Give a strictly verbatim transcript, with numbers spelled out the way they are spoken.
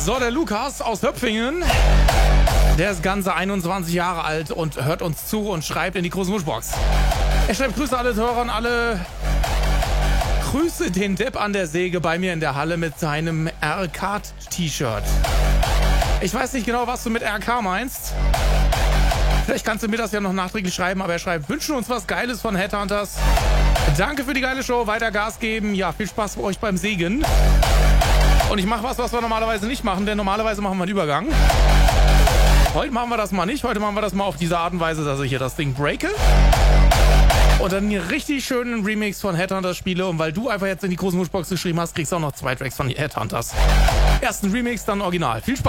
So, der Lukas aus Höpfingen, der ist ganze einundzwanzig Jahre alt und hört uns zu und schreibt in die große Muschbox. Er schreibt Grüße alle Hörern, alle Grüße den Depp an der Säge bei mir in der Halle mit seinem R K-T-Shirt. Ich weiß nicht genau, was du mit R K meinst. Vielleicht kannst du mir das ja noch nachträglich schreiben, aber er schreibt, wünschen uns was Geiles von Headhunters. Danke für die geile Show, weiter Gas geben. Ja, viel Spaß bei euch beim Sägen. Und ich mache was, was wir normalerweise nicht machen, denn normalerweise machen wir einen Übergang. Heute machen wir das mal nicht. Heute machen wir das mal auf diese Art und Weise, dass ich hier das Ding breake. Und dann einen richtig schönen Remix von Headhunters spiele. Und weil du einfach jetzt in die große Muschbox geschrieben hast, kriegst du auch noch zwei Tracks von Headhunters. Ersten Remix, dann Original. Viel Spaß.